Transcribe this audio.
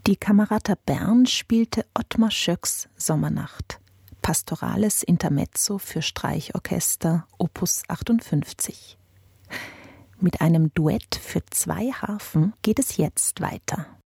Die Camerata Bern spielte Ottmar Schöcks Sommernacht, pastorales Intermezzo für Streichorchester, Opus 58. Mit einem Duett für 2 Harfen geht es jetzt weiter.